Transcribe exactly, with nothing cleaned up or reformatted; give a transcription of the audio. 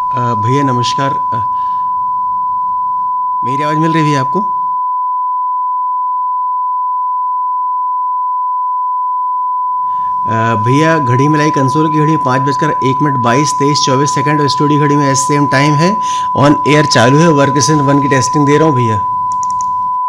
अ, भैया नमस्कार। अ, मेरी आवाज़ मिल रही है भैया आपको? अ, भैया घड़ी में लाई कंसोल की घड़ी में पाँच बजकर एक मिनट बाईस तेईस चौबीस सेकंड और स्टूडियो घड़ी में एस सेम टाइम है। ऑन एयर चालू है, वर्क वन की टेस्टिंग दे रहा हूँ भैया।